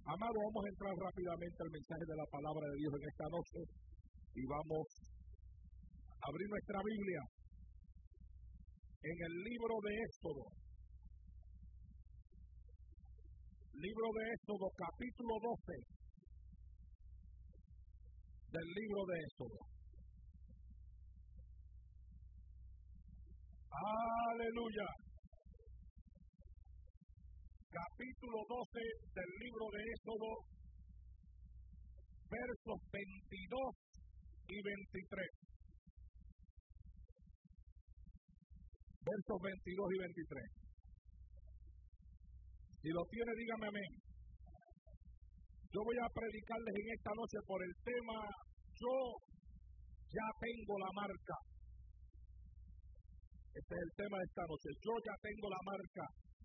Amado, vamos a entrar rápidamente al mensaje de la palabra de Dios en esta noche y vamos a abrir nuestra Biblia en el libro de Éxodo. Libro de Éxodo, capítulo 12 del libro de Éxodo. Aleluya. Capítulo 12 del libro de Éxodo, versos 22 y 23. Versos 22 y 23. Si lo tiene, dígame amén. Yo voy a predicarles en esta noche por el tema Yo ya tengo la marca. Este es el tema de esta noche. Yo ya tengo la marca.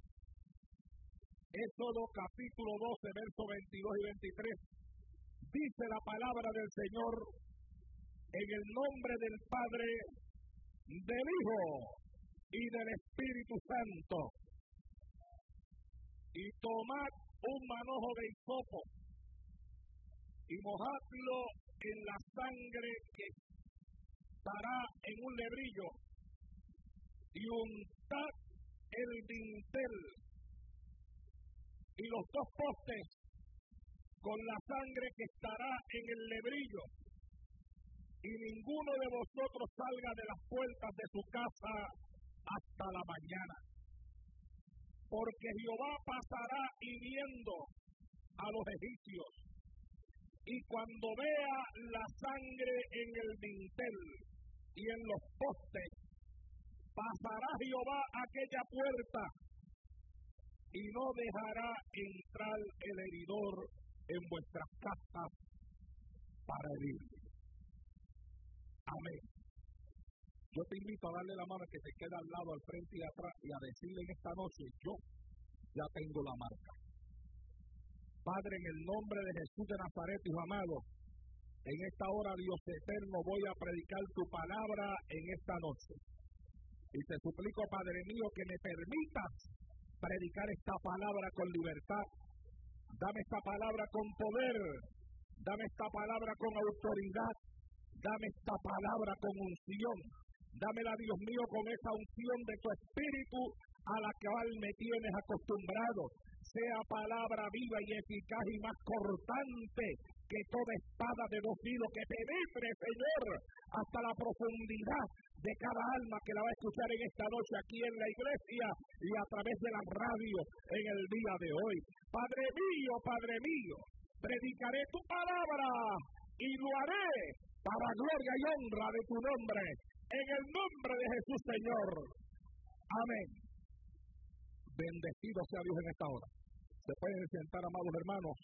Éxodo capítulo 12, versos 22 y 23. Dice la palabra del Señor: en el nombre del Padre, del Hijo y del Espíritu Santo. Y tomad un manojo de hisopo y mojadlo en la sangre que estará en un lebrillo, y untad el dintel y los dos postes con la sangre que estará en el lebrillo, y ninguno de vosotros salga de las puertas de su casa hasta la mañana. Porque Jehová pasará hiriendo a los egipcios, y cuando vea la sangre en el dintel y en los postes, pasará Jehová aquella puerta y no dejará entrar el heridor en vuestras casas para herir. Amén. Yo te invito a darle la mano que te queda al lado, al frente y atrás, y a decirle en esta noche: yo ya tengo la marca. Padre, en el nombre de Jesús de Nazaret, Hijo amado, en esta hora, Dios eterno, voy a predicar tu palabra en esta noche. Y te suplico, Padre mío, que me permitas predicar esta palabra con libertad. Dame esta palabra con poder. Dame esta palabra con autoridad. Dame esta palabra con unción. Dámela, Dios mío, con esa unción de tu Espíritu a la cual me tienes acostumbrado. Sea palabra viva y eficaz y más cortante que toda espada de dos filos, que penetre, Señor, hasta la profundidad de cada alma que la va a escuchar en esta noche aquí en la iglesia y a través de la radio en el día de hoy. Padre mío, predicaré tu palabra y lo haré para gloria y honra de tu nombre, en el nombre de Jesús, Señor. Amén. Bendecido sea Dios en esta hora. Se pueden sentar, amados hermanos.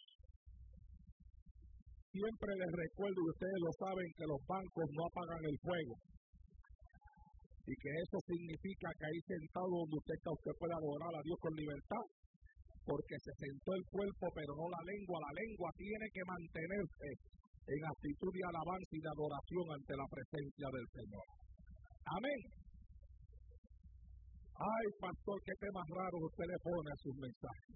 Siempre les recuerdo, y ustedes lo saben, que los bancos no apagan el fuego. Y que eso significa que ahí sentado donde usted está, usted puede adorar a Dios con libertad. Porque se sentó el cuerpo, pero no la lengua. La lengua tiene que mantenerse en actitud de alabanza y de adoración ante la presencia del Señor. Amén. Ay, pastor, qué temas raros usted le pone a sus mensajes.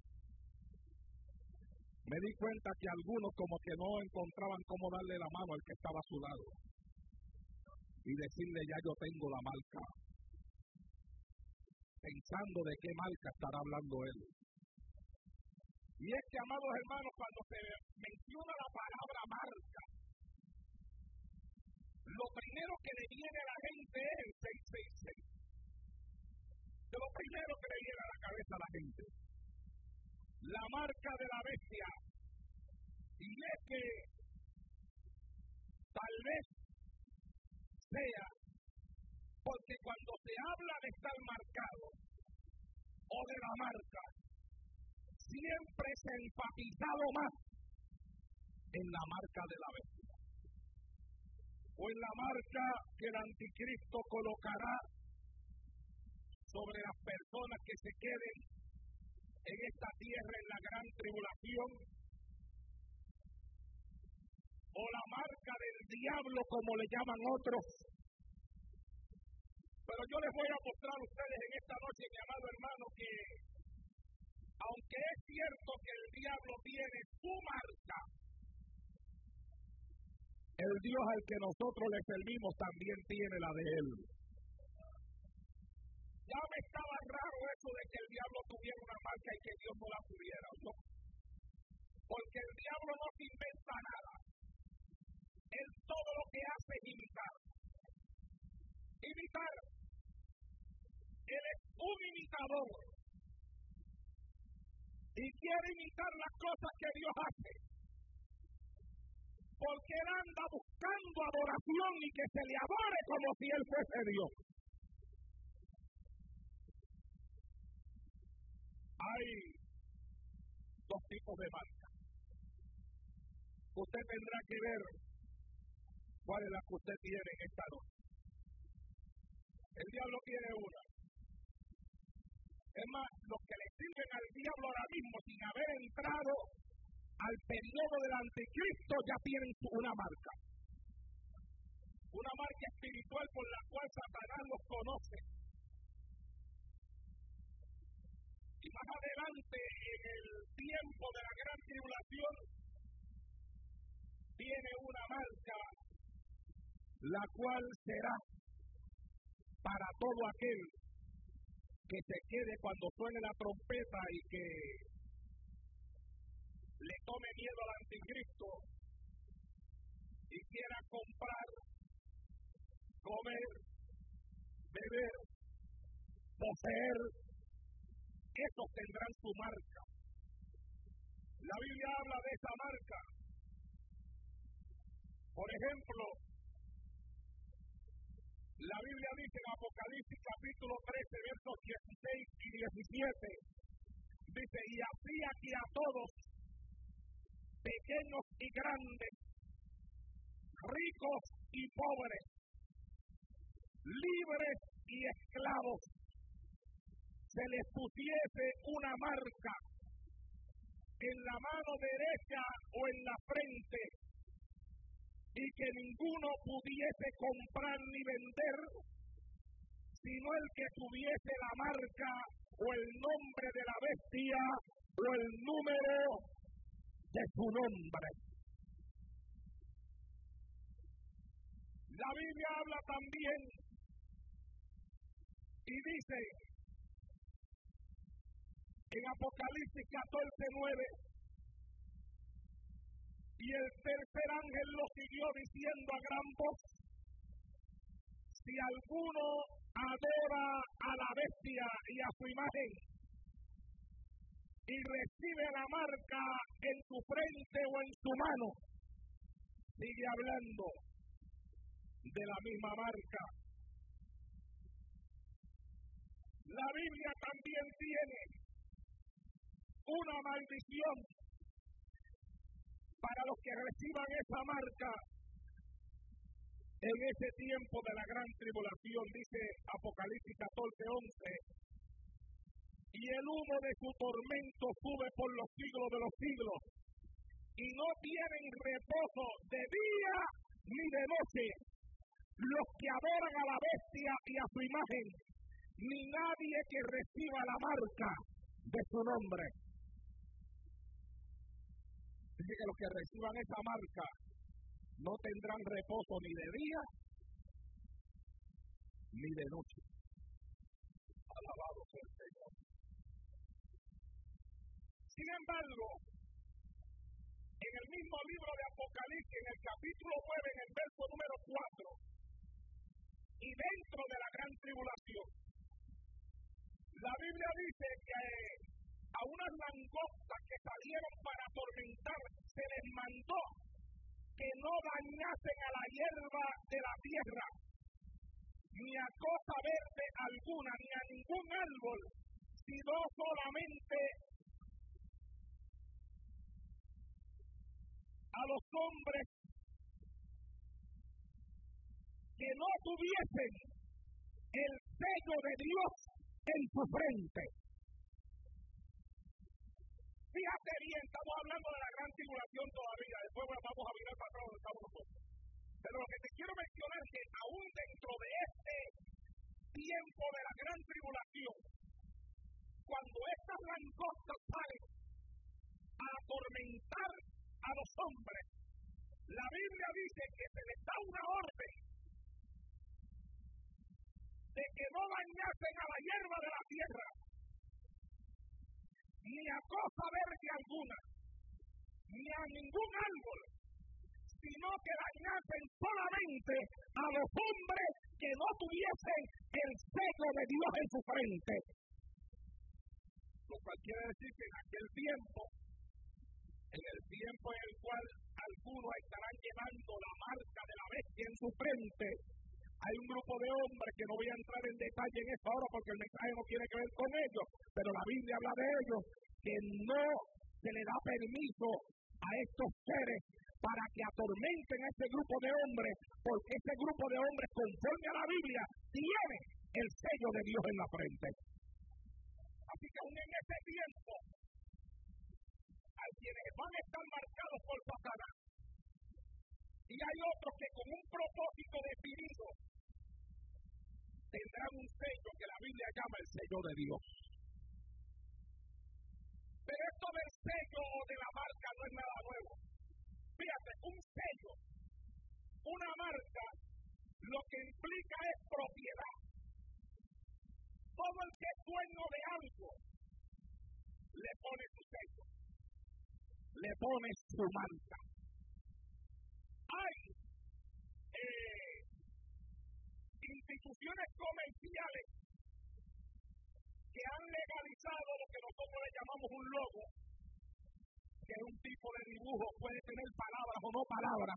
Me di cuenta que algunos como que no encontraban cómo darle la mano al que estaba a su lado y decirle: ya yo tengo la marca, pensando de qué marca estará hablando él. Y es que, amados hermanos, cuando se menciona la palabra marca, lo primero que le viene a la gente es el 666. De lo primero que le viene a la cabeza a la gente, la marca de la bestia. Y es que tal vez sea porque cuando se habla de estar marcado o de la marca, siempre se ha enfatizado más en la marca de la bestia o en la marca que el anticristo colocará sobre las personas que se queden en esta tierra en la gran tribulación, o la marca del diablo, como le llaman otros. Pero yo les voy a mostrar a ustedes en esta noche, mi amado hermano, que aunque es cierto que el diablo tiene su marca, el Dios al que nosotros le servimos también tiene la de él. Ya me estaba raro eso de que el diablo tuviera una marca y que Dios no la tuviera, ¿no? Porque el diablo no se inventa nada. Él todo lo que hace es imitar. Imitar. Él es un imitador. Y quiere imitar las cosas que Dios hace. Porque él anda buscando adoración y que se le adore como si él fuese Dios. Hay dos tipos de marcas. Usted tendrá que ver cuál es la que usted tiene en esta noche. El diablo tiene una. Es más, los que le sirven al diablo ahora mismo sin haber entrado al periodo del anticristo ya tienen una marca. Una marca espiritual por la cual Satanás los conoce. Y más adelante, en el tiempo de la gran tribulación, tiene una marca, la cual será para todo aquel que se quede cuando suene la trompeta y que le tome miedo al anticristo y quiera comprar, comer, beber, poseer, esos tendrán su marca. La Biblia habla de esa marca. Por ejemplo, la Biblia dice en Apocalipsis capítulo 13, versos 16 y 17, dice, y así aquí a todos, pequeños y grandes, ricos y pobres, libres y esclavos, se les pusiese una marca en la mano derecha o en la frente, y que ninguno pudiese comprar ni vender, sino el que tuviese la marca o el nombre de la bestia o el número de su nombre. La Biblia habla también y dice en Apocalipsis 14:9, y el tercer ángel lo siguió diciendo a gran voz, si alguno adora a la bestia y a su imagen, y recibe la marca en su frente o en su mano, sigue hablando de la misma marca. La Biblia también tiene una maldición para los que reciban esa marca en ese tiempo de la gran tribulación. Dice Apocalipsis 14:11, y el humo de su tormento sube por los siglos de los siglos, y no tienen reposo de día ni de noche los que adoran a la bestia y a su imagen, ni nadie que reciba la marca de su nombre. Dice que los que reciban esa marca no tendrán reposo ni de día ni de noche. Alabado sea el Señor. Sin embargo, en el mismo libro de Apocalipsis, en el capítulo 9, en el verso número 4, y dentro de la gran tribulación, la Biblia dice que a unas langostas que salieron para atormentar se les mandó que no dañasen a la hierba de la tierra, ni a cosa verde alguna, ni a ningún árbol, sino solamente a los hombres que no tuviesen el sello de Dios en su frente. Fíjate bien, estamos hablando de la gran tribulación todavía, después vamos a mirar para atrás donde estamos nosotros. Pero lo que te quiero mencionar es que aún dentro de este tiempo de la gran tribulación, cuando estas langostas salen a atormentar a los hombres, la Biblia dice que se les da una orden de que no dañasen a la hierba de la tierra, ni a cosa verde alguna, ni a ningún árbol, sino que dañasen solamente a los hombres que no tuviesen el sello de Dios en su frente. Lo cual quiere decir que en aquel tiempo, en el tiempo en el cual algunos estarán llevando la marca de la bestia en su frente, hay un grupo de hombres que no voy a entrar en detalle en esta hora porque el mensaje no tiene que ver con ellos, pero la Biblia habla de ellos, que no se le da permiso a estos seres para que atormenten a este grupo de hombres, porque este grupo de hombres, conforme a la Biblia, tiene el sello de Dios en la frente. Así que aún en ese tiempo, hay quienes van a estar marcados por Satanás, y hay otros que con un propósito definido tendrán un sello que la Biblia llama el sello de Dios. Pero esto del sello o de la marca no es nada nuevo. Fíjate, un sello, una marca, lo que implica es propiedad. Todo el que es dueño de algo le pone su sello, le pone su marca. Hay instituciones comerciales que han legalizado lo que nosotros le llamamos un logo, que es un tipo de dibujo, puede tener palabras o no palabras.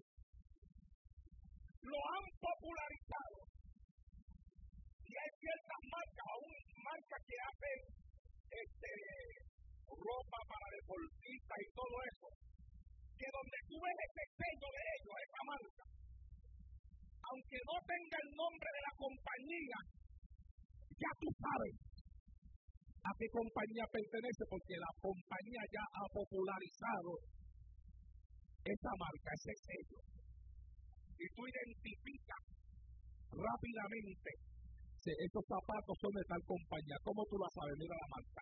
Lo han popularizado. Y hay ciertas marcas, aún marcas que hacen ropa para deportistas y todo eso, que donde tú ves ese sello de ellos, esa marca, aunque no tenga el nombre de la compañía, ya tú sabes a qué compañía pertenece, porque la compañía ya ha popularizado esa marca, ese sello. Y tú identificas rápidamente si esos zapatos son de tal compañía. ¿Cómo tú la sabes? Mira la marca.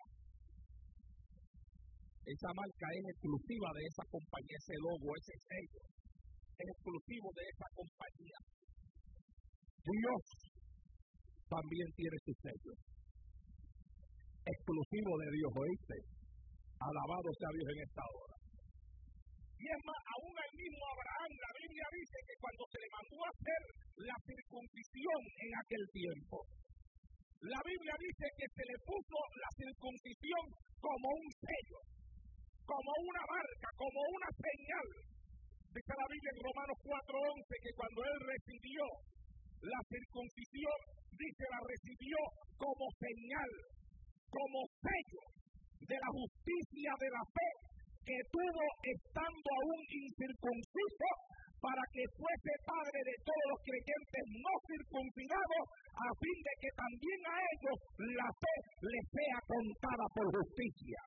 Esa marca es exclusiva de esa compañía, ese logo, ese sello, es exclusivo de esa compañía. Dios también tiene su sello, exclusivo de Dios, ¿oíste? Alabado sea Dios en esta hora. Y es más, aún el mismo Abraham, la Biblia dice que cuando se le mandó a hacer la circuncisión en aquel tiempo, la Biblia dice que se le puso la circuncisión como un sello, como una marca, como una señal. Dice la Biblia en Romanos 4:11 que cuando él recibió la circuncisión, dice, la recibió como señal, como sello de la justicia de la fe que tuvo estando aún incircunciso, para que fuese padre de todos los creyentes no circuncidados, a fin de que también a ellos la fe les sea contada por justicia.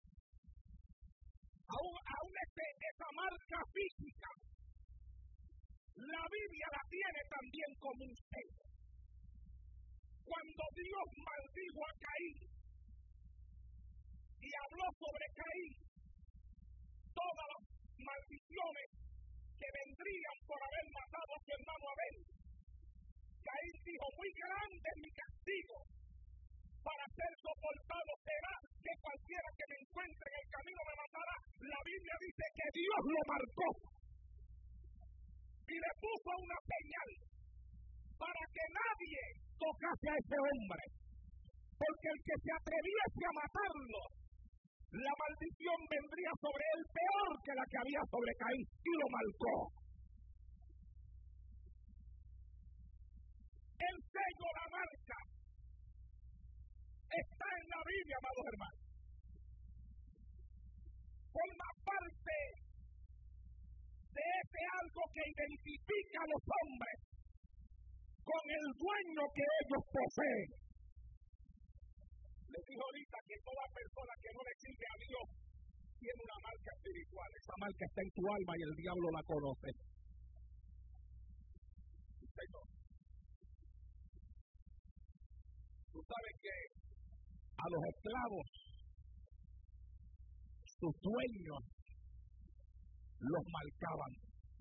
Aún esa marca física, la Biblia la tiene también como un sello. Cuando Dios maldijo a Caín y habló sobre Caín, todas las maldiciones que vendrían por haber matado a su hermano Abel, Caín dijo, muy grande es mi castigo, para ser soportado será que cualquiera que me encuentre en el camino me matará. La Biblia dice que Dios lo marcó y le puso una señal para que nadie tocase a ese hombre, porque el que se atreviese a matarlo, la maldición vendría sobre él peor que la que había sobre Caín, y lo marcó. El sello, la marca, está en la Biblia, amados hermanos. Forma parte de ese algo que identifica a los hombres con el dueño que ellos poseen. Les dijo ahorita que toda persona que no le sirve a Dios tiene una marca espiritual. Esa marca está en tu alma y el diablo la conoce. Tú sabes que a los esclavos sus dueños los marcaban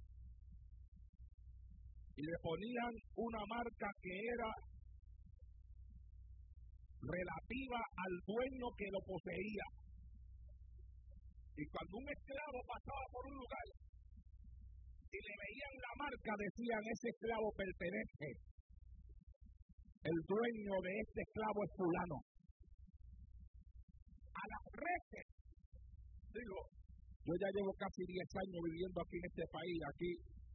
y le ponían una marca que era relativa al dueño que lo poseía. Y cuando un esclavo pasaba por un lugar y le veían la marca, decían: ese esclavo pertenece. El dueño de este esclavo es fulano. A las veces, digo, yo ya llevo casi 10 años viviendo aquí en este país. Aquí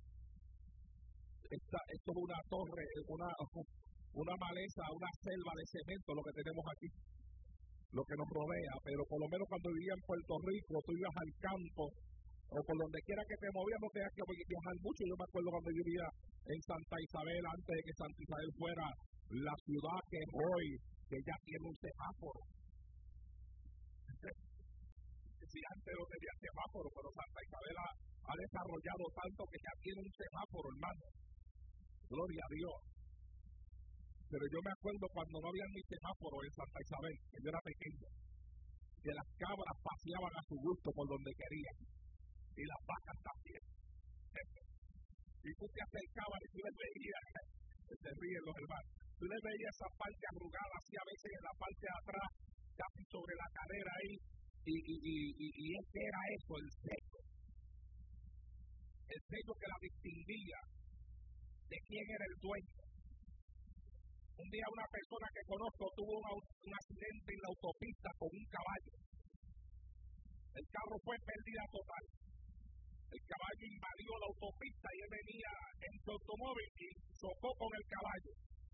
esto es una torre, una maleza, una selva de cemento lo que tenemos aquí, lo que nos rodea. Pero por lo menos cuando vivía en Puerto Rico, tú ibas al campo o por donde quiera que te movías, no tenías que viajar mucho. Yo me acuerdo cuando yo vivía en Santa Isabel, antes de que Santa Isabel fuera la ciudad que es hoy, que ya tiene un semáforo. Sí, antes no tenía semáforo, pero Santa Isabel ha desarrollado tanto que ya tiene un semáforo, hermano. Gloria a Dios. Pero yo me acuerdo cuando no había ni semáforo en Santa Isabel, que yo era pequeño, que las cabras paseaban a su gusto por donde querían, y las vacas también. Y tú te acercabas y tú les veías, se ríen los hermanos, tú les veías esa parte arrugada, así a veces en la parte de atrás, casi sobre la cadera ahí, y ese era eso, el sello que la distinguía de quién era el dueño. Un día una persona que conozco tuvo un accidente en la autopista con un caballo. El carro fue pérdida total. El caballo invadió la autopista y él venía en su automóvil y chocó con el caballo.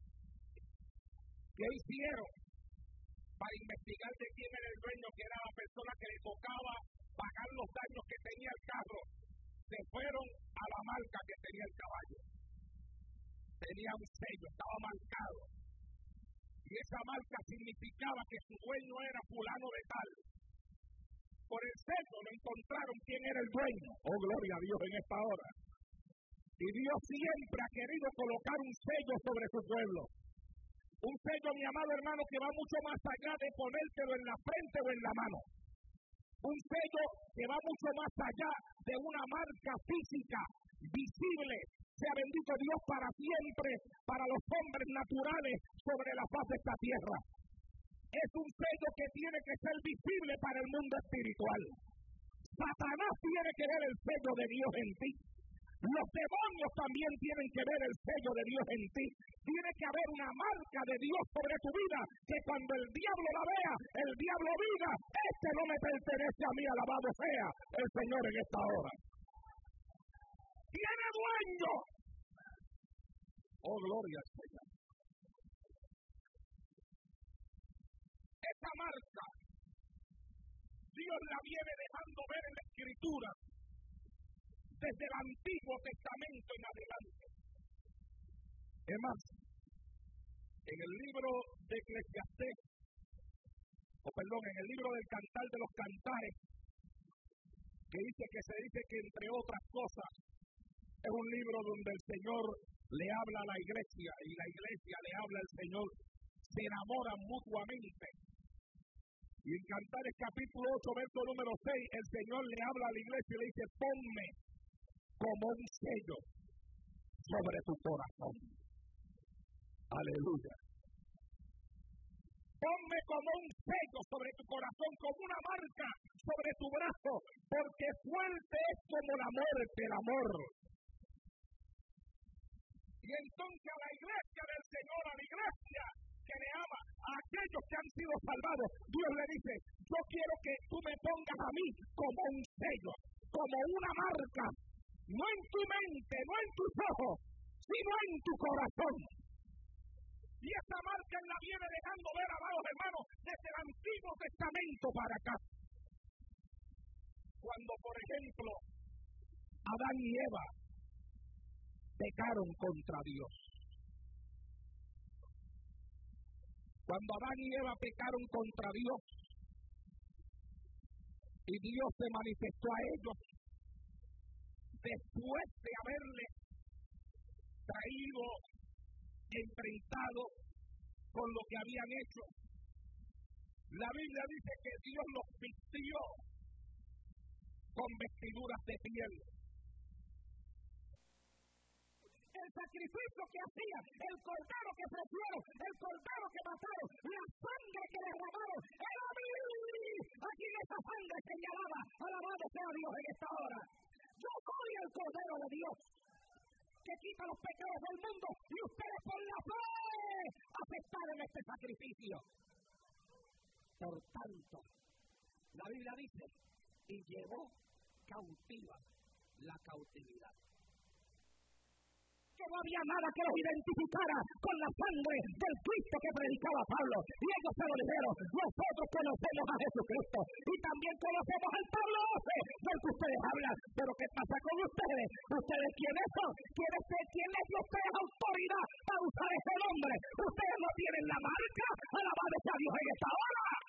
¿Qué hicieron? Para investigar de quién era el dueño, que era la persona que le tocaba pagar los daños que tenía el carro, se fueron a la marca que tenía el caballo. Tenía un sello, estaba marcado. Y esa marca significaba que su dueño era fulano de tal. Por el sello no encontraron quién era el dueño. Oh, gloria a Dios en esta hora. Y Dios siempre ha querido colocar un sello sobre su pueblo. Un sello, mi amado hermano, que va mucho más allá de ponértelo en la frente o en la mano. Un sello que va mucho más allá de una marca física, visible. Sea bendito Dios para siempre, para los hombres naturales sobre la faz de esta tierra. Es un sello que tiene que ser visible para el mundo espiritual. Satanás tiene que ver el sello de Dios en ti. Los demonios también tienen que ver el sello de Dios en ti. Tiene que haber una marca de Dios sobre tu vida, que cuando el diablo la vea, el diablo diga: este no me pertenece a mí, alabado sea el Señor en esta hora. Tiene dueño. Oh, gloria al Señor. Esa marca, Dios la viene dejando ver en la Escritura desde el Antiguo Testamento en adelante. Es más, en el libro de Eclesiastés, en el libro del Cantar de los Cantares, que se dice que entre otras cosas es un libro donde el Señor le habla a la iglesia y la iglesia le habla al Señor, se enamoran mutuamente. Y en Cantares capítulo 8, verso número 6, el Señor le habla a la iglesia y le dice: ponme como un sello sobre tu corazón. Aleluya. Ponme como un sello sobre tu corazón, como una marca sobre tu brazo, porque fuerte es como la muerte, el amor. Y entonces a la iglesia del Señor, a la iglesia que le ama, a aquellos que han sido salvados, Dios le dice: yo quiero que tú me pongas a mí como un sello, como una marca, no en tu mente, no en tus ojos, sino en tu corazón. Y esa marca la viene dejando ver, amados hermanos, desde el Antiguo Testamento para acá. Cuando, por ejemplo, Adán y Eva pecaron contra Dios. Cuando Adán y Eva pecaron contra Dios y Dios se manifestó a ellos después de haberle traído, enfrentado con lo que habían hecho, la Biblia dice que Dios los vistió con vestiduras de piel. El sacrificio que hacían, el cordero que ofrecieron, el cordero que mataron, la sangre que derramaron, era mí. Aquí en esa sangre señalaba, alabado sea Dios en esta hora. Yo soy el cordero de Dios que quita los pecados del mundo y ustedes por la fe aceptaron este sacrificio. Por tanto, la Biblia dice, y llevó cautiva la cautividad. Que no había nada que los identificara con la sangre del Cristo que predicaba Pablo. Y ellos se lo dijeron, nosotros conocemos a Jesucristo y también conocemos al Pablo 12 del que ustedes hablan. Pero ¿qué pasa con ustedes? ¿Ustedes quiénes son? ¿Quién les dio a ustedes autoridad para usar ese nombre? Ustedes no tienen la marca. Alabado sea Dios en esta hora.